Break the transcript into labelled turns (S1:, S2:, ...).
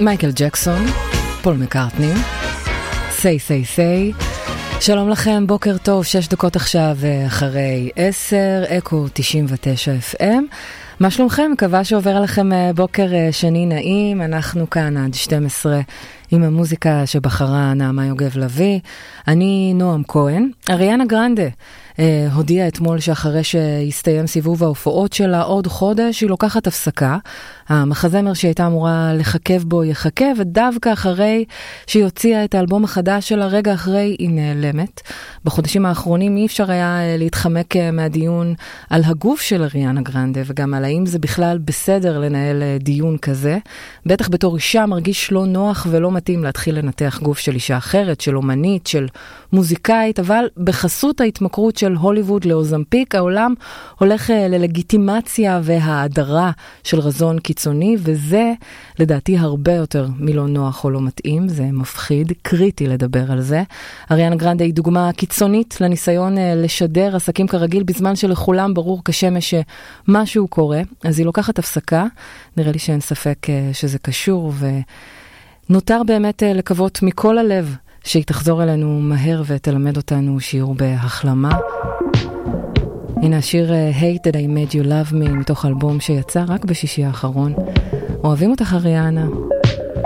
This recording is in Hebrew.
S1: מייקל ג'קסון, פול מקארטני, say say say. שלום לכם, בוקר טוב, 6 דקות עכשיו אחרי 10, אקו 99 FM. מה שלומכם? מקווה שעובר עליכם בוקר שני נעים. אנחנו כאן עד 12 עם המוזיקה שבחרה נעמה יוגב לוי. אני נועם כהן. אריאנה גרנדה הודיעה אתמול שאחרי שהסתיים סיבוב ההופעות שלה עוד חודש, היא לוקחת הפסקה. המחזמר שהייתה אמורה לחכב בו יחכה, ודווקא אחרי שהיא הוציאה את האלבום החדש שלה, רגע אחרי היא נעלמת. בחודשים האחרונים אי אפשר היה להתחמק מהדיון על הגוף של אריאנה גרנדה, וגם על האם זה בכלל בסדר לנהל דיון כזה. בטח בתור אישה מרגיש לא נוח ולא מתאים להתחיל לנתח גוף של אישה אחרת, של אומנית, של מוזיקאית, אבל בחסות ההתמכרות של הוליווד לאוזמפיק, העולם הולך ללגיטימציה וההדרה של רזון קיצוני, וזה לדעתי הרבה יותר מלא נוח או לא מתאים. זה מפחיד, קריטי לדבר על זה. אריאנה גרנדה היא דוגמה קיצונית לניסיון לשדר עסקים כרגיל, בזמן שלכולם ברור כשמש שמשהו קורה. אז היא לוקחת הפסקה, נראה לי שאין ספק שזה קשור, ונותר באמת לקוות מכל הלב שהיא תחזור אלינו מהר ותלמד אותנו שיעור בהחלמה. הנה השיר Hate That I Made You Love Me מתוך אלבום שיצא רק בשישי האחרון. אוהבים אותך אריאנה.